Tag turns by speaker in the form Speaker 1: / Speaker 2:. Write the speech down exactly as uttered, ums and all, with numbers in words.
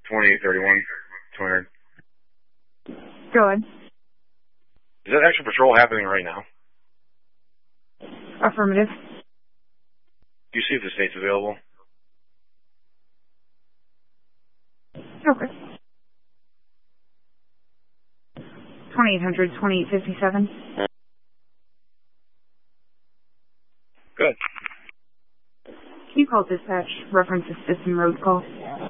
Speaker 1: twenty-eight thirty-one, two hundred.
Speaker 2: Go ahead.
Speaker 1: Is that actual patrol happening right now?
Speaker 2: Affirmative.
Speaker 1: Do you see if the state's available?
Speaker 2: Okay. twenty-eight hundred, twenty-eight fifty-seven.
Speaker 1: Good.
Speaker 2: Can you call dispatch? Reference a system road call.